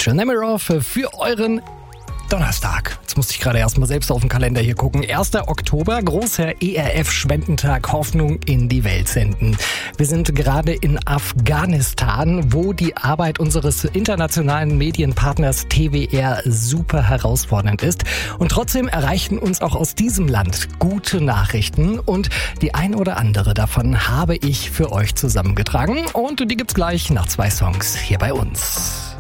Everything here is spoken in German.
John Nemiroff für euren Donnerstag. Jetzt musste ich gerade erstmal selbst auf den Kalender hier gucken. 1. Oktober, großer ERF-Spendentag, Hoffnung in die Welt senden. Wir sind gerade in Afghanistan, wo die Arbeit unseres internationalen Medienpartners TWR super herausfordernd ist. Und trotzdem erreichen uns auch aus diesem Land gute Nachrichten. Und die ein oder andere davon habe ich für euch zusammengetragen. Und die gibt's gleich nach 2 Songs hier bei uns.